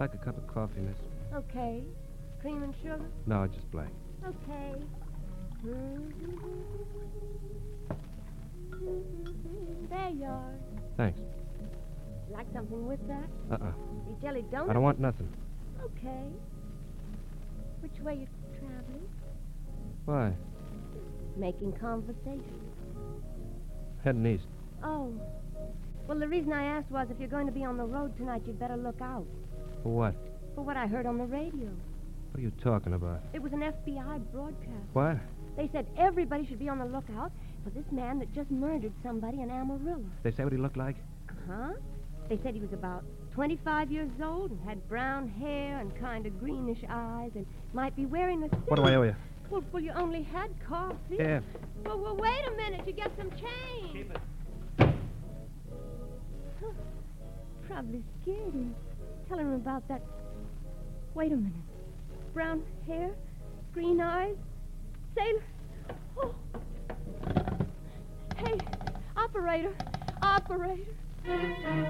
like a cup of coffee, miss. Okay. Cream and sugar? No, just black. Okay. There you are. Thanks. Like something with that? Uh-uh. These jelly donuts? I don't want nothing. Okay. Which way you traveling? Why? Making conversation. Heading east. Oh. Well, the reason I asked was if you're going to be on the road tonight, you'd better look out. For what? For what I heard on the radio. What are you talking about? It was an FBI broadcast. What? They said everybody should be on the lookout for this man that just murdered somebody in Amarillo. They say what he looked like? Huh? They said he was about 25 years old and had brown hair and kind of greenish eyes and might be wearing a suit. What do I owe you? Well, you only had coffee. Here. Well, wait a minute. You get some change. Keep it. Huh. Probably scared him. Tell him about that. Wait a minute. Brown hair, green eyes, sailor. Oh. Hey, operator.